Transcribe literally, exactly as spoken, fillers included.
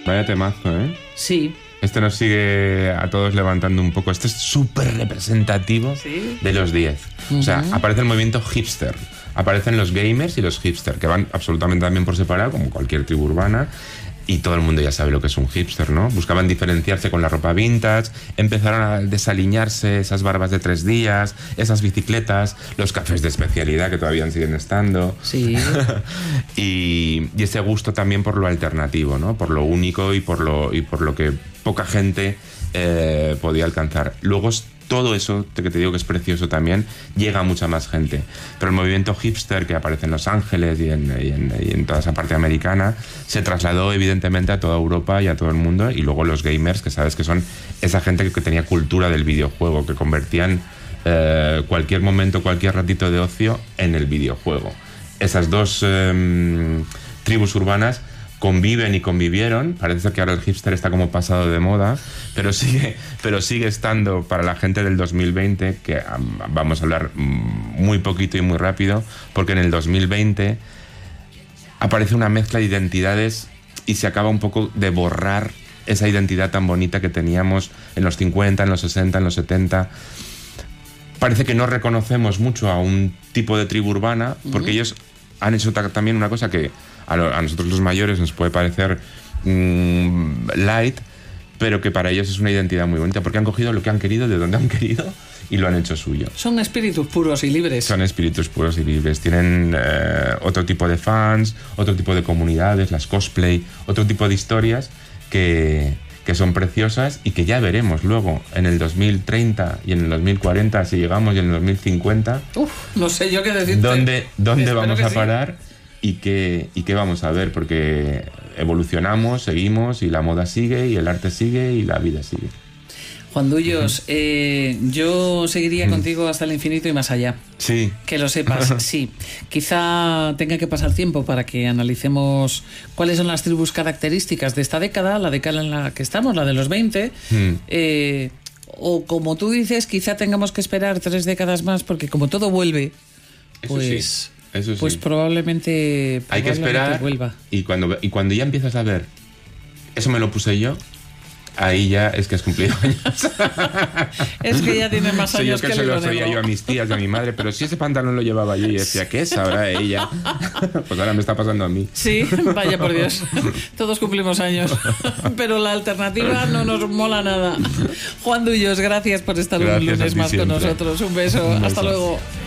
Vaya temazo, ¿eh? Sí. Este nos sigue a todos levantando un poco. Este es súper representativo ¿Sí? de los diez. Uh-huh. O sea, aparece el movimiento hipster. Aparecen los gamers y los hipster, que van absolutamente también por separado, como cualquier tribu urbana. Y todo el mundo ya sabe lo que es un hipster, ¿no? Buscaban diferenciarse con la ropa vintage, empezaron a desaliñarse esas barbas de tres días, esas bicicletas, los cafés de especialidad que todavía siguen estando. Sí. y, y ese gusto también por lo alternativo, ¿no? Por lo único y por lo, y por lo que poca gente eh, podía alcanzar. Luego todo eso, que te digo que es precioso también, llega a mucha más gente. Pero el movimiento hipster que aparece en Los Ángeles y en, y en, y en toda esa parte americana se trasladó evidentemente a toda Europa y a todo el mundo. Y luego los gamers, que sabes que son esa gente que tenía cultura del videojuego, que convertían eh, cualquier momento, cualquier ratito de ocio en el videojuego. Esas dos eh, tribus urbanas conviven y convivieron. Parece que ahora el hipster está como pasado de moda, pero sigue, pero sigue estando para la gente del dos mil veinte, que um, vamos a hablar muy poquito y muy rápido, porque en el dos mil veinte aparece una mezcla de identidades y se acaba un poco de borrar esa identidad tan bonita que teníamos en los cincuenta, en los sesenta, en los setenta. Parece que no reconocemos mucho a un tipo de tribu urbana, porque uh-huh. ellos han hecho ta- también una cosa que a, lo, a nosotros los mayores nos puede parecer mmm, light, pero que para ellos es una identidad muy bonita, porque han cogido lo que han querido, de donde han querido, y lo han hecho suyo. Son espíritus puros y libres. Son espíritus puros y libres. Tienen eh, otro tipo de fans, otro tipo de comunidades, las cosplay, otro tipo de historias que, que son preciosas y que ya veremos luego en el dos mil treinta y en el dos mil cuarenta, si llegamos, y en el dos mil cincuenta. Uf, no sé yo qué decirte. ¿Dónde, dónde vamos a sí. parar y qué, y qué vamos a ver? Porque evolucionamos, seguimos, y la moda sigue, y el arte sigue, y la vida sigue. Juan Dullos, uh-huh. eh, yo seguiría uh-huh. contigo hasta el infinito y más allá. Sí. Que lo sepas, sí. Quizá tenga que pasar tiempo para que analicemos cuáles son las tribus características de esta década, la década en la que estamos, la de los veinte. Uh-huh. Eh, o como tú dices, quizá tengamos que esperar tres décadas más, porque como todo vuelve, Eso pues, sí. Eso sí. pues probablemente, probablemente hay que esperar vuelva. Y cuando, y cuando ya empiezas a ver, eso me lo puse yo, ahí ya es que has cumplido años. Es que ya tiene más años sí, yo que, que se lo sabía yo a mis tías y a mi madre, pero si ese pantalón lo llevaba yo y decía, ¿qué sabrá ella? Pues ahora me está pasando a mí. Sí, vaya por Dios. Todos cumplimos años, pero la alternativa no nos mola nada. Juan Dullos, gracias por estar gracias un lunes más con nosotros. Un beso, un beso. Hasta luego.